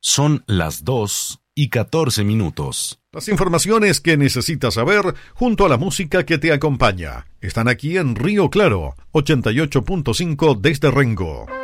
Son las 2:14. Las informaciones que necesitas saber junto a la música que te acompaña están aquí en Río Claro, 88.5 desde Rengo.